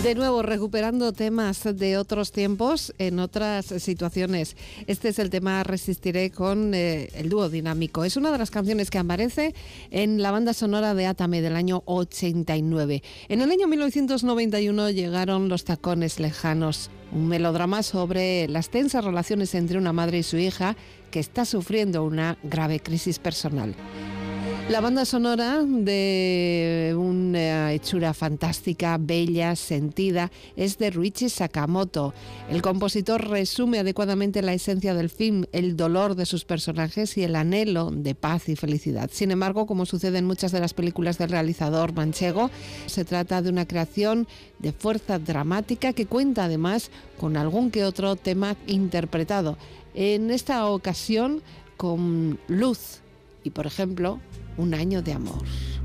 De nuevo, recuperando temas de otros tiempos en otras situaciones. Este es el tema Resistiré con el dúo Dinámico. Es una de las canciones que aparece en la banda sonora de Átame del año 89. En el año 1991 llegaron Los tacones lejanos, un melodrama sobre las tensas relaciones entre una madre y su hija que está sufriendo una grave crisis personal. La banda sonora, de una hechura fantástica, bella, sentida, es de Ryuichi Sakamoto. El compositor resume adecuadamente la esencia del film, el dolor de sus personajes y el anhelo de paz y felicidad. Sin embargo, como sucede en muchas de las películas del realizador manchego, se trata de una creación de fuerza dramática que cuenta además con algún que otro tema interpretado. En esta ocasión con Luz y, por ejemplo, Un año de amor.